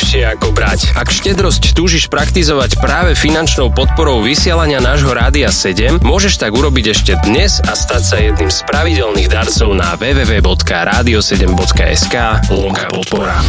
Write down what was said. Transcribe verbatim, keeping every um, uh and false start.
lepšie ako brať. Ak štedrosť túžiš praktizovať práve finančnou podporou vysielania nášho Rádia sedem, môžeš tak urobiť ešte dnes a stať sa jedným z pravidelných darcov na w w w bodka radio sedem bodka es ka lomka podpora.